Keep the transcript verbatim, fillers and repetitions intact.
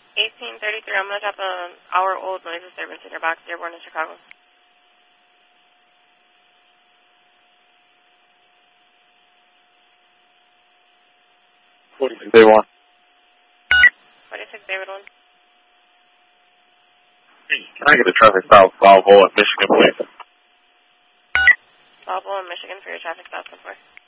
eighteen thirty-three, I'm going to drop an hour-old noise disturbance in your box, Dearborn in Chicago. forty-six David one. forty-six David one. Hey, can I get a traffic stop, Salvo in Michigan, please? Salvo in Michigan for your traffic stop, ten four.